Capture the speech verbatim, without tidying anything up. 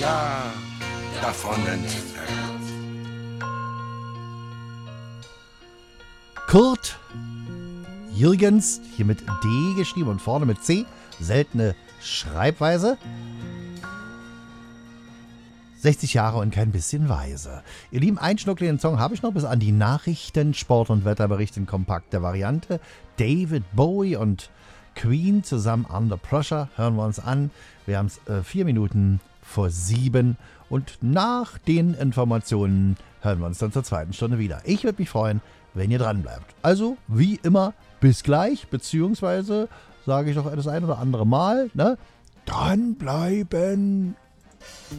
ja davon entfernt. Kurt Jürgens, hier mit D geschrieben und vorne mit C, seltene Schreibweise. sechzig Jahre und kein bisschen weise. Ihr Lieben, einen schnuckligen Song habe ich noch bis an die Nachrichten, Sport- und Wetterbericht in kompakter Variante. David Bowie und Queen zusammen Under Pressure hören wir uns an. Wir haben es äh, vier Minuten vor sieben und nach den Informationen hören wir uns dann zur zweiten Stunde wieder. Ich würde mich freuen, wenn ihr dran bleibt. Also, wie immer, bis gleich, beziehungsweise sage ich doch das ein oder andere Mal, ne? Dranbleiben!